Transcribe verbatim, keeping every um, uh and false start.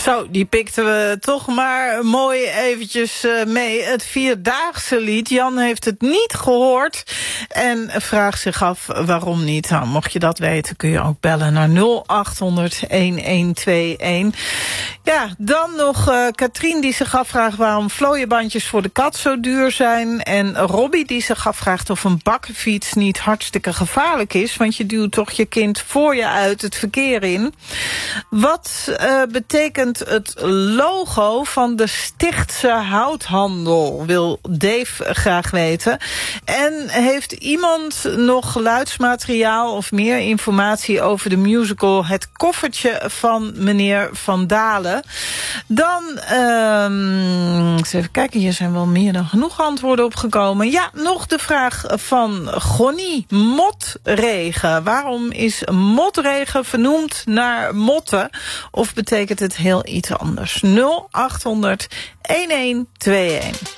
Zo, die pikten we toch maar mooi eventjes uh, mee. Het Vierdaagse lied. Jan heeft het niet gehoord en vraagt zich af waarom niet. Nou, mocht je dat weten kun je ook bellen naar nul acht honderd een een twee een. Ja, dan nog uh, Katrien die zich afvraagt waarom vlooienbandjes voor de kat zo duur zijn. En Robbie die zich afvraagt of een bakkenfiets niet hartstikke gevaarlijk is. Want je duwt toch je kind voor je uit het verkeer in. Wat uh, betekent het logo van de Stichtse Houthandel, wil Dave graag weten. En heeft iemand nog geluidsmateriaal of meer informatie over de musical Het Koffertje van meneer Van Dalen? Dan, um, eens even kijken, hier zijn wel meer dan genoeg antwoorden op gekomen. Ja, nog de vraag van Gonnie. Motregen. Waarom is motregen vernoemd naar motten? Of betekent het heel iets anders? nul acht honderd een een twee een.